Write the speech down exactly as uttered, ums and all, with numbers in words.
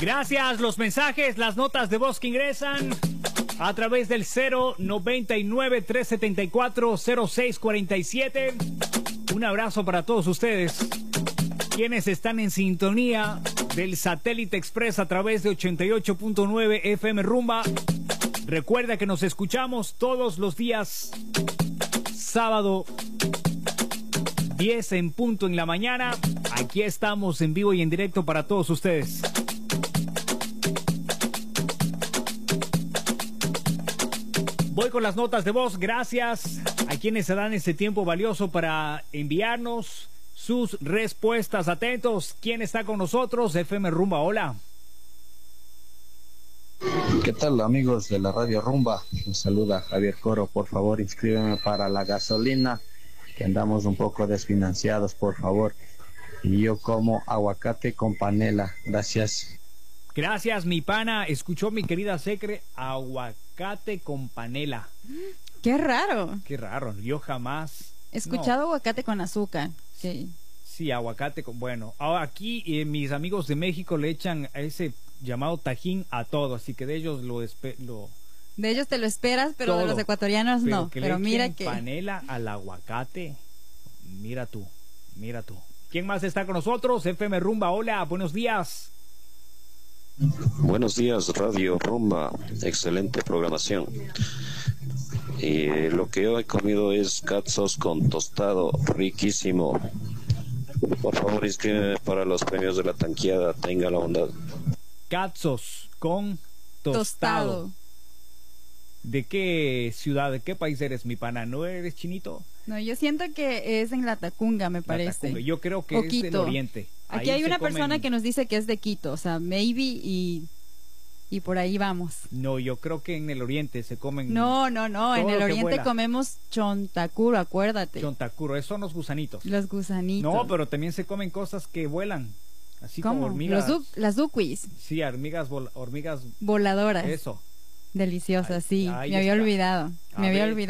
Gracias, los mensajes, las notas de voz que ingresan a través del cero noventa y nueve, trescientos setenta y cuatro, cero seis cuarenta y siete. Un abrazo para todos ustedes, quienes están en sintonía del Satélite Express a través de ochenta y ocho punto nueve F M Rumba. Recuerda que nos escuchamos todos los días, sábado, diez en punto en la mañana. Aquí estamos en vivo y en directo para todos ustedes. Voy con las notas de voz. Gracias a quienes se dan este tiempo valioso para enviarnos sus respuestas. Atentos, ¿quién está con nosotros? F M Rumba, hola. ¿Qué tal, amigos de la Radio Rumba? Me saluda Javier Coro. Por favor, inscríbeme para la gasolina, que andamos un poco desfinanciados, por favor. Y yo como aguacate con panela. Gracias. Gracias, mi pana. Escuchó mi querida Secre, aguacate con panela. Qué raro. Qué raro, yo jamás he escuchado no. Aguacate con azúcar. Sí, sí, aguacate con... Bueno, aquí eh, mis amigos de México le echan a ese llamado tajín a todo, así que de ellos lo... lo... De ellos te lo esperas, pero todo. De los ecuatorianos pero no. Que pero le mira echen que... panela al aguacate. Mira tú, mira tú. ¿Quién más está con nosotros? F M Rumba, hola, buenos días. Buenos días, Radio Rumba, excelente programación. Y lo que yo he comido es katsos con tostado, riquísimo. Por favor, inscríbeme para los premios de la tanqueada, tenga la bondad. Katsos con tostado. tostado. ¿De qué ciudad, de qué país eres, mi pana? ¿No eres chinito? No, yo siento que es en la Tacunga, me parece. Tacunga. Yo creo que o es Quito. Del oriente. Aquí ahí hay una comen... persona que nos dice que es de Quito, o sea, maybe y, y por ahí vamos. No, yo creo que en el oriente se comen... No, no, no, en el oriente comemos chontacuro, acuérdate. Chontacuro, esos son los gusanitos. Los gusanitos. No, pero también se comen cosas que vuelan, así ¿Cómo? como hormigas. Los du las duquis. Sí, hormigas, vol hormigas... Voladoras. Eso. Deliciosas, sí, ahí me había está. olvidado, A me había ver. olvidado.